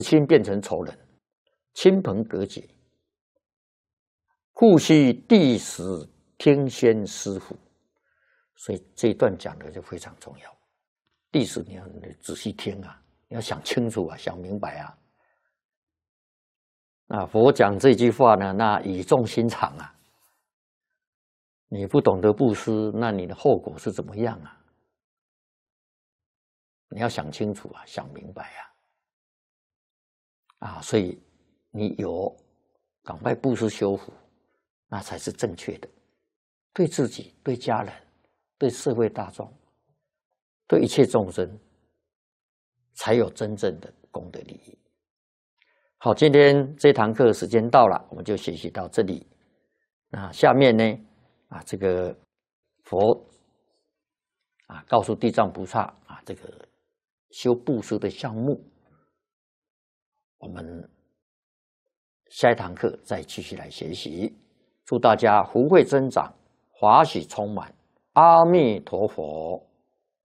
亲变成仇人，亲朋隔绝，故须地时听先师傅。所以这一段讲的就非常重要。历史你要仔细听啊，你要想清楚啊，想明白啊。那佛讲这句话呢，那语重心长啊。你不懂得布施，那你的后果是怎么样啊？你要想清楚啊，想明白啊。所以你有赶快布施修福，那才是正确的，对自己、对家人、对社会大众、对一切众生，才有真正的功德利益。好，今天这堂课时间到了，我们就学习到这里。那下面呢，这个佛告诉地藏菩萨这个修布施的项目，我们下一堂课再继续来学习。祝大家福慧增长，法喜充满。阿弥陀佛。